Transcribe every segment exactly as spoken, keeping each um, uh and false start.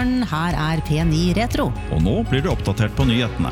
morgen, her er P ni Retro. Og nå blir du oppdatert på nyhetene.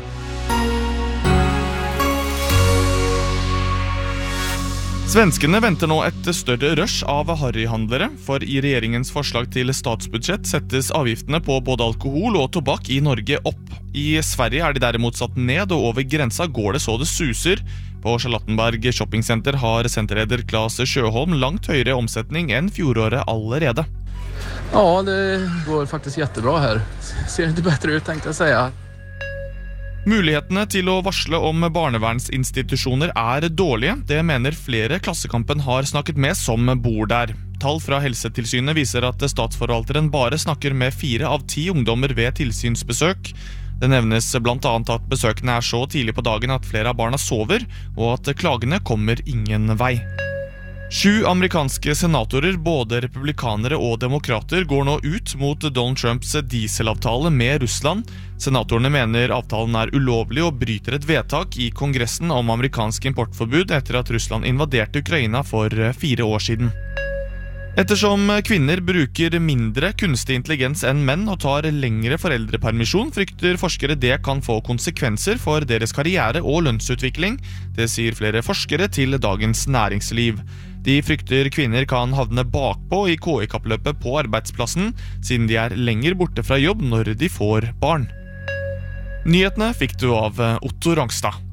Svenskene venter nå et større rush av harryhandlere, for i regjeringens forslag til statsbudsjett settes avgiftene på både alkohol og tobakk i Norge opp. I Sverige er de derimot satt ned, og over grensa går det så det suser. På Charlottenberg Shoppingcenter har senterleder Claes Sjöholm langt høyere omsetning enn fjoråret allerede. Ja, det går faktisk jättebra her. Ser ikke bedre ut, tenkte jeg å si. Mulighetene til å varsle om barnevernsinstitusjoner er dårlige. Det mener flere Klassekampen har snakket med som bor der. Tall fra Helsetilsynet viser at statsforvalteren bare snakker med fire av ti ungdommer ved tilsynsbesøk. Det nevnes blant annet at besøkene er så tidlig på dagen at flere av barna sover, og at klagene kommer ingen vei. Sju amerikanske senatorer, både republikanere og demokrater, går nå ut mot Donald Trumps dieselavtale med Russland. Senatorene mener avtalen er ulovlig og bryter et vedtak i Kongressen om amerikansk importforbud etter at Russland invaderte Ukraina for fire år siden. Ettersom kvinner bruker mindre kunstig intelligens enn menn og tar lengre foreldrepermisjon, frykter forskere det kan få konsekvenser for deres karriere og lønnsutvikling. Det sier flere forskere til Dagens Næringsliv. De frykter kvinner kan havne bakpå i K I-kappløpet på arbeidsplassen, siden de er lenger borte fra jobb når de får barn. Nyhetene fikk du av Otto Rangstad.